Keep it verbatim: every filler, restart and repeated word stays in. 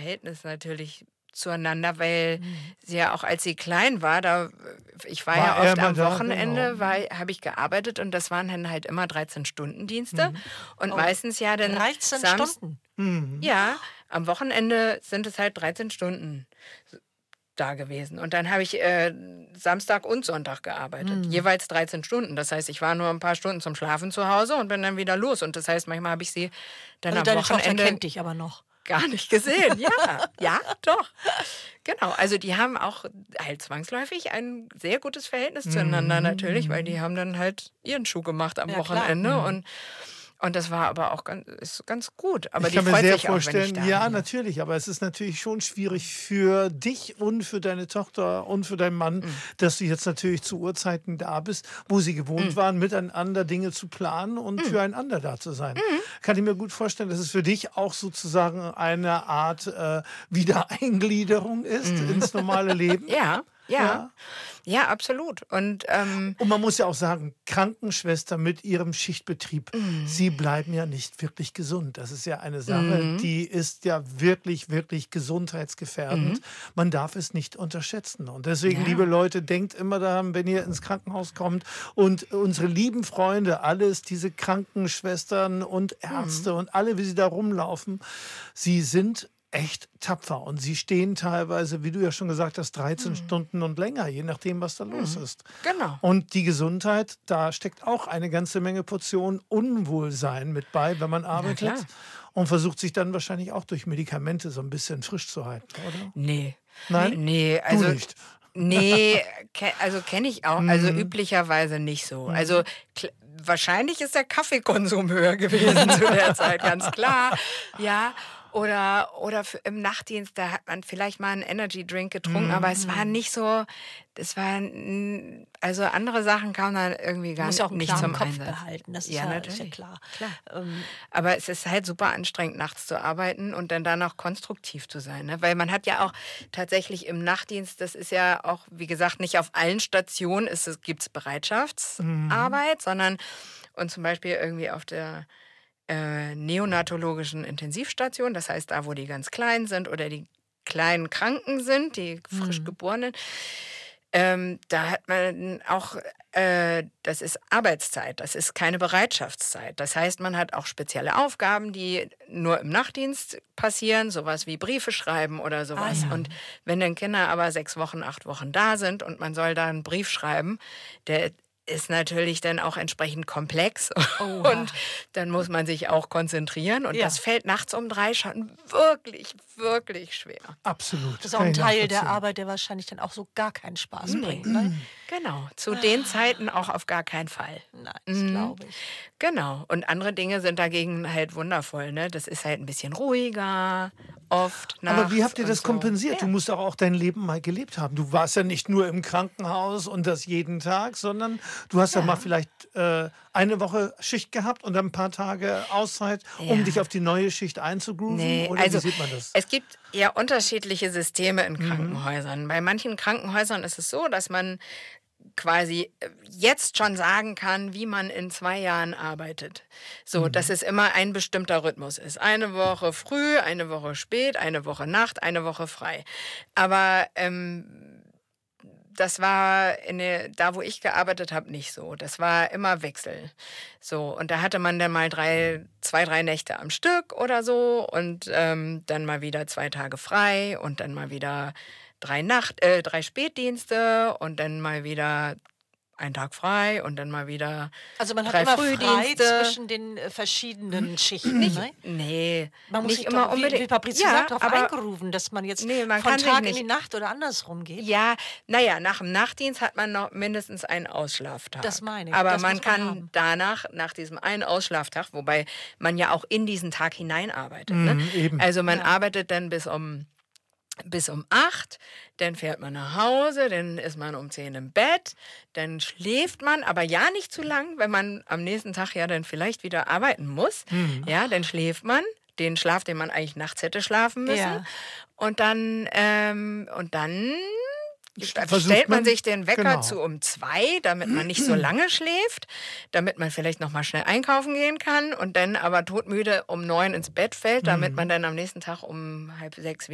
Verhältnis natürlich zueinander, weil mhm. sie ja auch, als sie klein war, da ich war, war ja oft am da, Wochenende, genau. habe ich gearbeitet und das waren dann halt immer dreizehn-Stunden-Dienste mhm. und oh. meistens ja dann dreizehn Samst- Stunden? Mhm. Ja, am Wochenende sind es halt dreizehn Stunden da gewesen. Und dann habe ich äh, Samstag und Sonntag gearbeitet, mhm. jeweils dreizehn Stunden. Das heißt, ich war nur ein paar Stunden zum Schlafen zu Hause und bin dann wieder los. Und das heißt, manchmal habe ich sie dann also am deine Wochenende... Tochter kennt dich aber noch. Gar nicht gesehen, ja, ja, doch. Genau, also die haben auch halt zwangsläufig ein sehr gutes Verhältnis mhm. zueinander natürlich, weil die haben dann halt ihren Schuh gemacht am ja, Wochenende mhm. und Und das war aber auch ganz, ist ganz gut. Aber ich die kann mir freut sehr sich vorstellen, auch, wenn ich da ja, bin. natürlich, aber es ist natürlich schon schwierig für dich und für deine Tochter und für deinen Mann, mhm. dass du jetzt natürlich zu Uhrzeiten da bist, wo sie gewohnt mhm. waren, miteinander Dinge zu planen und mhm. füreinander da zu sein. Mhm. Kann ich mir gut vorstellen, dass es für dich auch sozusagen eine Art äh, Wiedereingliederung ist mhm. ins normale Leben. Ja. Ja, ja, ja, absolut. Und, ähm, und man muss ja auch sagen, Krankenschwester mit ihrem Schichtbetrieb, mm. sie bleiben ja nicht wirklich gesund. Das ist ja eine Sache, mm. die ist ja wirklich, wirklich gesundheitsgefährdend. Mm. Man darf es nicht unterschätzen. Und deswegen, ja. liebe Leute, denkt immer daran, wenn ihr ins Krankenhaus kommt und unsere lieben Freunde, alles, diese Krankenschwestern und Ärzte mm. und alle, wie sie da rumlaufen, sie sind echt tapfer und sie stehen teilweise, wie du ja schon gesagt hast, dreizehn mhm. Stunden und länger, je nachdem, was da mhm. los ist. Genau. Und die Gesundheit, da steckt auch eine ganze Menge Portion Unwohlsein mit bei, wenn man arbeitet und versucht sich dann wahrscheinlich auch durch Medikamente so ein bisschen frisch zu halten, oder? Nee. Nein? Nee, also... Du nicht. Nee, ke- also kenne ich auch, also mhm. üblicherweise nicht so. Also kl- wahrscheinlich ist der Kaffeekonsum höher gewesen zu der Zeit, ganz klar. Ja. Oder, oder für, im Nachtdienst, da hat man vielleicht mal einen Energy-Drink getrunken, mm. aber es war nicht so, das war, also andere Sachen kamen dann irgendwie gar nicht, auch einen nicht zum Kopf Einsatz. Behalten, das ist ja, ja, natürlich. Ist ja klar. klar. Ähm. Aber es ist halt super anstrengend, nachts zu arbeiten und dann danach konstruktiv zu sein. Ne? Weil man hat ja auch tatsächlich im Nachtdienst, das ist ja auch, wie gesagt, nicht auf allen Stationen gibt es Bereitschaftsarbeit, mm. sondern und zum Beispiel irgendwie auf der Äh, neonatologischen Intensivstation, das heißt da, wo die ganz klein sind oder die kleinen Kranken sind, die frisch mhm. Geborenen, ähm, da hat man auch, äh, das ist Arbeitszeit, das ist keine Bereitschaftszeit. Das heißt, man hat auch spezielle Aufgaben, die nur im Nachtdienst passieren, sowas wie Briefe schreiben oder sowas. Ah, ja. Und wenn dann Kinder aber sechs Wochen, acht Wochen da sind und man soll da einen Brief schreiben, der ist natürlich dann auch entsprechend komplex Oha. Und dann muss man sich auch konzentrieren und ja. das fällt nachts um drei schon wirklich, wirklich schwer. Absolut. Das ist auch ein Teil der Arbeit, der wahrscheinlich dann auch so gar keinen Spaß nee. bringt. Ne? Genau, zu ah. den Zeiten auch auf gar keinen Fall. Nein, das mhm. glaube ich. Genau, und andere Dinge sind dagegen halt wundervoll. Ne? Das ist halt ein bisschen ruhiger, oft nachts. Aber wie habt ihr das so. kompensiert? Ja. Du musst doch auch dein Leben mal gelebt haben. Du warst ja nicht nur im Krankenhaus und das jeden Tag, sondern du hast ja, ja mal vielleicht äh, eine Woche Schicht gehabt und dann ein paar Tage Auszeit, ja. um dich auf die neue Schicht einzugrooven? Nee, oder also wie sieht man das? Es gibt ja unterschiedliche Systeme in Krankenhäusern. Mhm. Bei manchen Krankenhäusern ist es so, dass man quasi jetzt schon sagen kann, wie man in zwei Jahren arbeitet. So, mhm. dass es immer ein bestimmter Rhythmus ist. Eine Woche früh, eine Woche spät, eine Woche Nacht, eine Woche frei. Aber ähm, das war in der, da, wo ich gearbeitet habe, nicht so. Das war immer Wechsel. So, und da hatte man dann mal drei, zwei, drei Nächte am Stück oder so und ähm, dann mal wieder zwei Tage frei und dann mal wieder drei Nacht, äh, drei Spätdienste und dann mal wieder einen Tag frei und dann mal wieder Also man hat drei immer Frühdienste. frei zwischen den äh, verschiedenen Schichten, nicht, ne? Nee, man muss nicht sich immer doch, unbedingt. Wie, wie Fabrizio ja, sagt, darauf aber eingerufen, dass man jetzt nee, man von kann Tag sich in die nicht. Nacht oder andersrum geht. Ja, naja, nach dem Nachtdienst hat man noch mindestens einen Ausschlaftag. Das meine ich. Aber das man muss man kann haben. danach, nach diesem einen Ausschlaftag, wobei man ja auch in diesen Tag hineinarbeitet. Mhm, ne? eben. Also man Ja. arbeitet dann bis um bis um acht, dann fährt man nach Hause, dann ist man um zehn im Bett, dann schläft man, aber ja nicht zu lang, wenn man am nächsten Tag ja dann vielleicht wieder arbeiten muss. Mhm. Ja, dann schläft man, den Schlaf, den man eigentlich nachts hätte schlafen müssen. Ja. Und dann, ähm, und dann Versucht stellt man man- sich den Wecker genau. zu um zwei, damit man nicht so lange schläft, damit man vielleicht noch mal schnell einkaufen gehen kann und dann aber todmüde um neun ins Bett fällt, damit man dann am nächsten Tag um halb sechs wieder